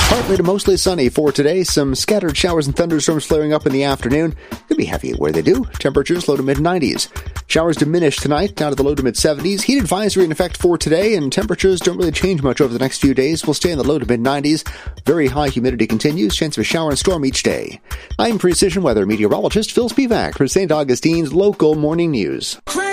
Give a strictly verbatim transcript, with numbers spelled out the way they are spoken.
Partly to mostly sunny for today. Some scattered showers and thunderstorms flaring up in the afternoon. Could be heavy where they do. Temperatures low to mid nineties. Showers diminish tonight, down to the low to mid seventies. Heat advisory in effect for today, and temperatures don't really change much over the next few days. We'll stay in the low to mid nineties. Very high humidity continues. Chance of a shower and storm each day. I'm Precision Weather meteorologist Phil Spivak for Saint Augustine's Local Morning News.